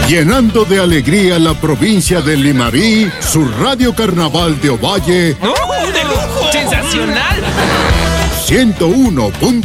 Llenando de alegría la provincia de Limarí, su Radio Carnaval de Ovalle. ¡Oh, de lujo! ¡Sensacional! 101.3